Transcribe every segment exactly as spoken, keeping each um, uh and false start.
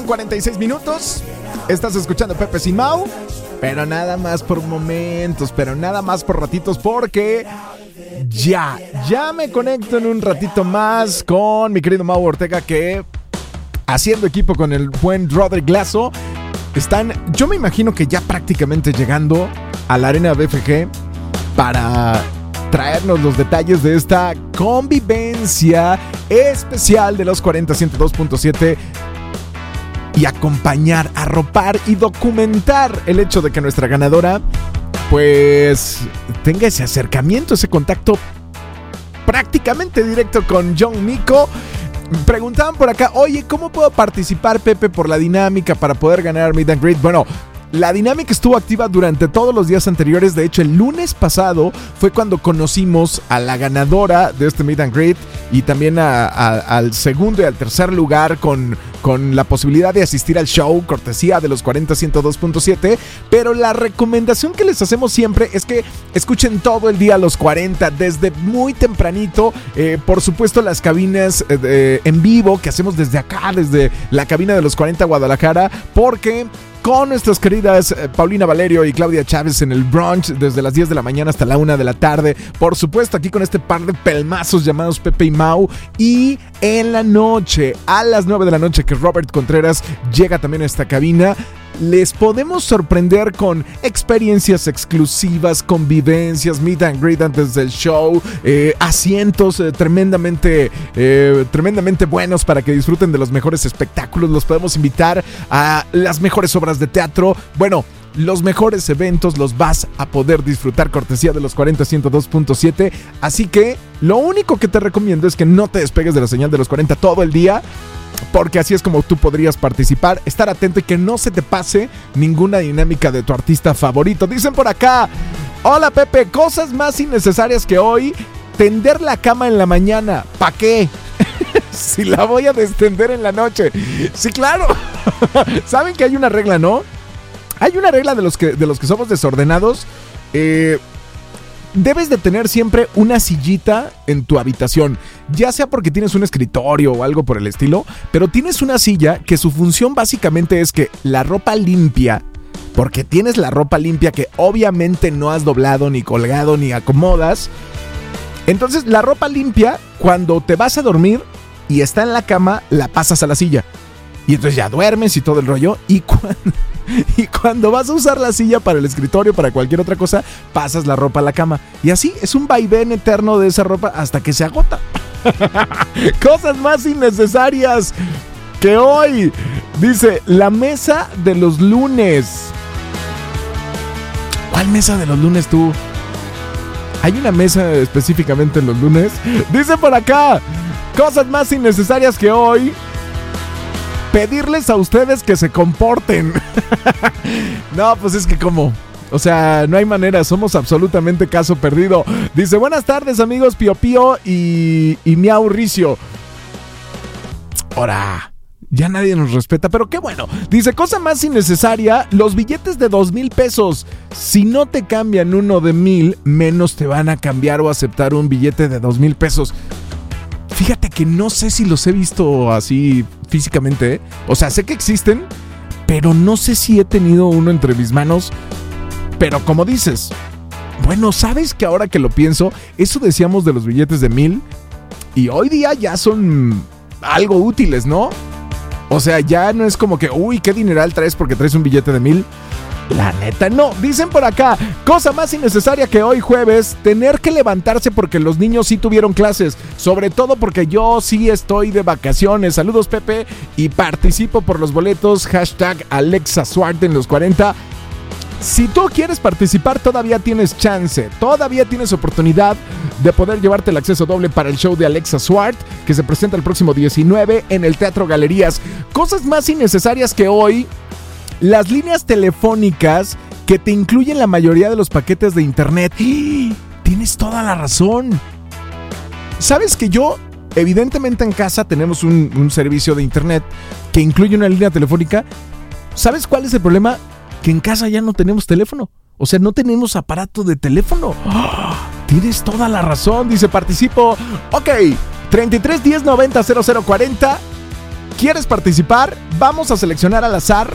cuarenta y seis minutos. Estás escuchando Pepe Sin Mau. Pero nada más por momentos, pero nada más por ratitos, porque ya, ya me conecto en un ratito más con mi querido Mau Ortega, que haciendo equipo con el buen Rodrigo Lazo, están, yo me imagino que ya prácticamente llegando a la Arena B F G para traernos los detalles de esta convivencia especial de los cuarenta ciento dos punto siete y acompañar, arropar y documentar el hecho de que nuestra ganadora pues tenga ese acercamiento, ese contacto prácticamente directo con John Mico. Preguntaban por acá, oye, ¿cómo puedo participar, Pepe, por la dinámica para poder ganar Meet and Greet? Bueno, la dinámica estuvo activa durante todos los días anteriores. De hecho, el lunes pasado fue cuando conocimos a la ganadora de este Meet and Greet y también a, a, al segundo y al tercer lugar con, con la posibilidad de asistir al show, cortesía de los cuarenta ciento dos punto siete. Pero la recomendación que les hacemos siempre es que escuchen todo el día los cuarenta, desde muy tempranito. Eh, por supuesto, las cabinas eh, eh, en vivo que hacemos desde acá, desde la cabina de los cuarenta Guadalajara, porque con nuestras queridas eh, Paulina Valerio y Claudia Chávez en el brunch desde las diez de la mañana hasta la una de la tarde. Por supuesto, aquí con este par de pelmazos llamados Pepe y Mau. Y en la noche, a las nueve de la noche, que Robert Contreras llega también a esta cabina, les podemos sorprender con experiencias exclusivas, convivencias, meet and greet antes del show, eh, asientos eh, tremendamente, eh, tremendamente buenos para que disfruten de los mejores espectáculos. Los podemos invitar a las mejores obras de teatro. Bueno, los mejores eventos los vas a poder disfrutar cortesía de los cuarenta ciento dos punto siete. Así que lo único que te recomiendo es que no te despegues de la señal de los cuarenta todo el día, porque así es como tú podrías participar, estar atento y que no se te pase ninguna dinámica de tu artista favorito. Dicen por acá, hola Pepe, cosas más innecesarias que hoy, tender la cama en la mañana, ¿pa' qué? Si la voy a destender en la noche. Sí, claro. Saben que hay una regla, ¿no? Hay una regla de los que, de los que somos desordenados. Eh... Debes de tener siempre una sillita en tu habitación, ya sea porque tienes un escritorio o algo por el estilo, pero tienes una silla que su función básicamente es que la ropa limpia, porque tienes la ropa limpia que obviamente no has doblado, ni colgado, ni acomodas. Entonces la ropa limpia, cuando te vas a dormir y está en la cama, la pasas a la silla. Y entonces ya duermes y todo el rollo. Y cuando, y cuando vas a usar la silla para el escritorio, para cualquier otra cosa, pasas la ropa a la cama. Y así es un vaivén eterno de esa ropa hasta que se agota. Cosas más innecesarias que hoy. Dice, la mesa de los lunes. ¿Cuál mesa de los lunes tú? ¿Hay una mesa específicamente en los lunes? Dice por acá, cosas más innecesarias que hoy, pedirles a ustedes que se comporten. No, pues es que como, o sea, no hay manera, somos absolutamente caso perdido. Dice, buenas tardes amigos Pío Pío y, y Miau Ricio. Ahora, ya nadie nos respeta, pero qué bueno. Dice, cosa más innecesaria, los billetes de dos mil pesos. Si no te cambian uno de mil, menos te van a cambiar o aceptar un billete de dos mil pesos. Fíjate que no sé si los he visto así físicamente, ¿eh? O sea, sé que existen, pero no sé si he tenido uno entre mis manos. Pero como dices, bueno, ¿sabes que ahora que lo pienso, eso decíamos de los billetes de mil? Y hoy día ya son algo útiles, ¿no? O sea, ya no es como que, uy, qué dineral traes porque traes un billete de mil. La neta, no. Dicen por acá, cosa más innecesaria que hoy jueves, tener que levantarse porque los niños sí tuvieron clases. Sobre todo porque yo sí estoy de vacaciones. Saludos, Pepe, y participo por los boletos. Hashtag Alexa Suarte en los cuarenta. Si tú quieres participar, todavía tienes chance. Todavía tienes oportunidad de poder llevarte el acceso doble para el show de Alexa Suarte, que se presenta el próximo diecinueve en el Teatro Galerías. Cosas más innecesarias que hoy, las líneas telefónicas que te incluyen la mayoría de los paquetes de internet. ¡Ah! Tienes toda la razón. ¿Sabes que yo, evidentemente en casa tenemos un, un servicio de internet que incluye una línea telefónica? ¿Sabes cuál es el problema? Que en casa ya no tenemos teléfono. O sea, no tenemos aparato de teléfono. ¡Oh! Tienes toda la razón. Dice, participo. Ok, treinta y tres diez noventa cero cero cuarenta. ¿Quieres participar? Vamos a seleccionar al azar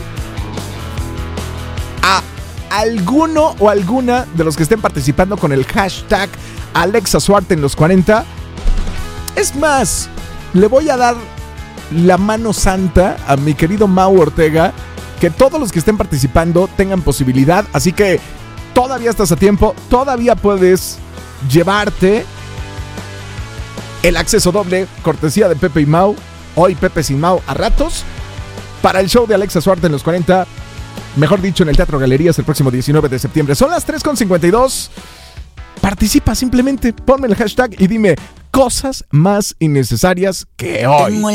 a alguno o alguna de los que estén participando con el hashtag Alexa Suarte en los cuarenta. Es más, le voy a dar la mano santa a mi querido Mau Ortega, que todos los que estén participando tengan posibilidad, así que todavía estás a tiempo, todavía puedes llevarte el acceso doble, cortesía de Pepe y Mau, hoy Pepe sin Mau a ratos, para el show de Alexa Suarte en los cuarenta, mejor dicho en el Teatro Galerías el próximo diecinueve de septiembre. Son las tres con cincuenta y dos, participa simplemente, ponme el hashtag y dime cosas más innecesarias que hoy.